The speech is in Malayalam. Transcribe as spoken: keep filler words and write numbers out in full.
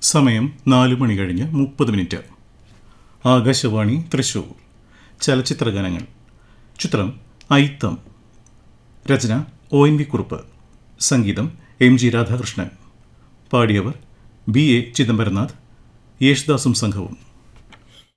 സമയം നാലു മണി കഴിഞ്ഞ് മുപ്പത് മിനിറ്റ്. ആകാശവാണി തൃശൂർ. ചലച്ചിത്രഗാനങ്ങൾ. ചിത്രം ഐത്തം. രചന ഒ എൻ വി കുറുപ്പ്. സംഗീതം M G Radhakrishnan. പാടിയവർ B A Chidambaranath, യേശുദാസും സംഘവും.